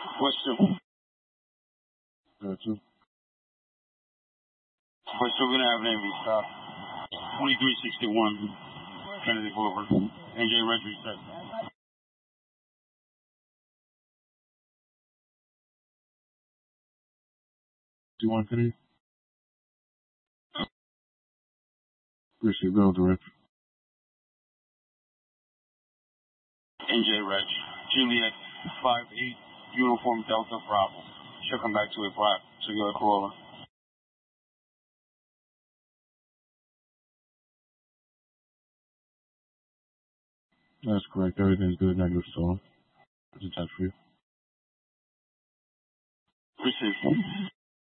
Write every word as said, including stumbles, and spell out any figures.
West two. Gotcha. West two gonna have an Navy stop. twenty-three sixty-one Kennedy Boulevard. N J Reggie said. Do you want Kennedy? Appreciate it, Direct. N J Reg. Juliet five eight Uniform Delta Bravo. She'll come back to a black Toyota Corolla. That's correct. Everything's good. Negative stall. It's attached for you. Received.